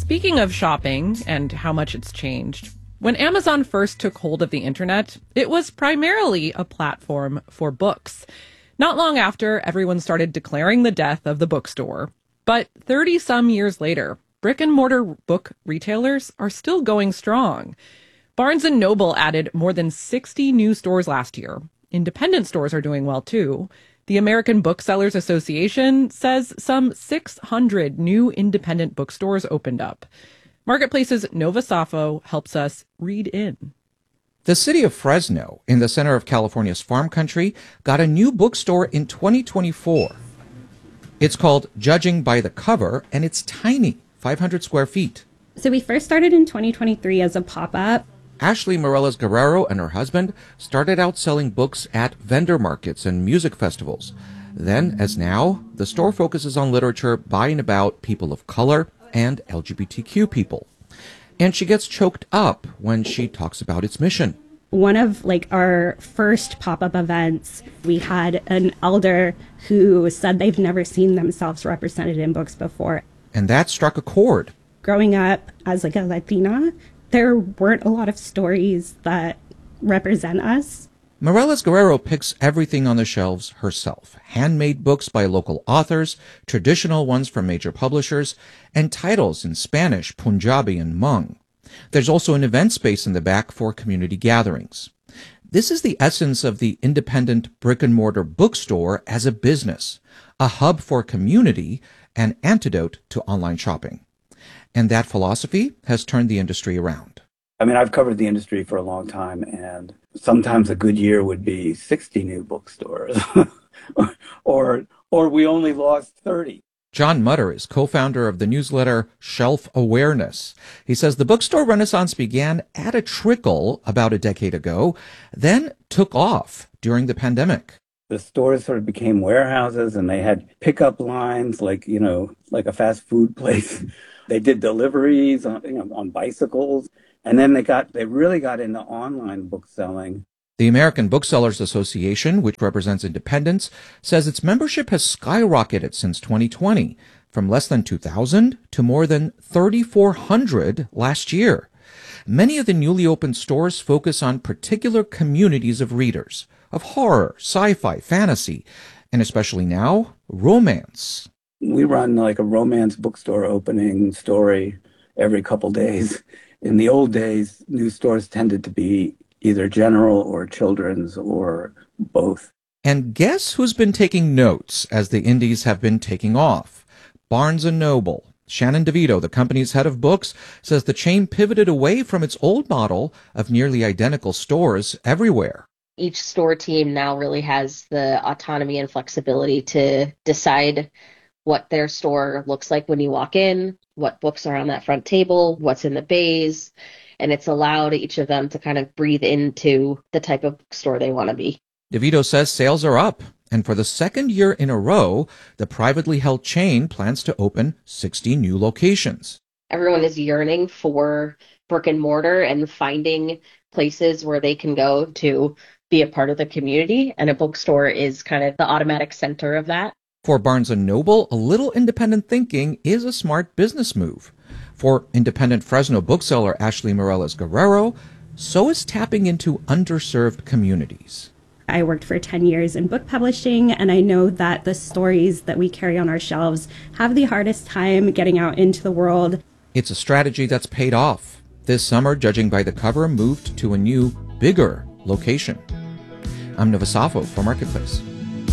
Speaking of shopping and how much it's changed, when Amazon first took hold of the internet, it was primarily a platform for books. Not long after, everyone started declaring the death of the bookstore. But 30-some years later, brick-and-mortar book retailers are still going strong. Barnes & Noble added more than 60 new stores last year. Independent stores are doing well, too. The American Booksellers Association says some 600 new independent bookstores opened up. Marketplace's Nova Safo helps us read in. The city of Fresno, in the center of California's farm country, got a new bookstore in 2024. It's called Judging by the Cover, and it's tiny, 500 square feet. So we first started in 2023 as a pop-up. Ashley Morales Guerrero and her husband started out selling books at vendor markets and music festivals. Then, as now, the store focuses on literature by and about people of color and LGBTQ people. And she gets choked up when she talks about its mission. One of our first pop-up events, we had an elder who said they've never seen themselves represented in books before. And that struck a chord. Growing up as a Latina, there weren't a lot of stories that represent us. Morales Guerrero picks everything on the shelves herself. Handmade books by local authors, traditional ones from major publishers, and titles in Spanish, Punjabi, and Hmong. There's also an event space in the back for community gatherings. This is the essence of the independent brick-and-mortar bookstore as a business, a hub for community, an antidote to online shopping. And that philosophy has turned the industry around. I mean, I've covered the industry for a long time, and sometimes a good year would be 60 new bookstores, or we only lost 30. John Mutter is co-founder of the newsletter Shelf Awareness. He says the bookstore renaissance began at a trickle about a decade ago, then took off during the pandemic. The stores sort of became warehouses, and they had pickup lines like a fast food place. They did deliveries on bicycles, and then they really got into online book selling. The American Booksellers Association, which represents independents, says its membership has skyrocketed since 2020, from less than 2,000 to more than 3,400 last year. Many of the newly opened stores focus on particular communities of readers, of horror, sci-fi, fantasy, and especially now, romance. We run like a romance bookstore opening story every couple days. In the old days, new stores tended to be either general or children's or both. And guess who's been taking notes as the indies have been taking off? Barnes & Noble. Shannon DeVito, the company's head of books, says the chain pivoted away from its old model of nearly identical stores everywhere. Each store team now really has the autonomy and flexibility to decide what their store looks like when you walk in, what books are on that front table, what's in the bays, and it's allowed each of them to kind of breathe into the type of store they want to be. DeVito says sales are up, and for the second year in a row, the privately held chain plans to open 60 new locations. Everyone is yearning for brick and mortar and finding places where they can go to be a part of the community, and a bookstore is kind of the automatic center of that. For Barnes & Noble, a little independent thinking is a smart business move. For independent Fresno bookseller Ashley Morales Guerrero, so is tapping into underserved communities. I worked for 10 years in book publishing, and I know that the stories that we carry on our shelves have the hardest time getting out into the world. It's a strategy that's paid off. This summer, Judging by the Cover moved to a new, bigger location. I'm Nova Safo for Marketplace.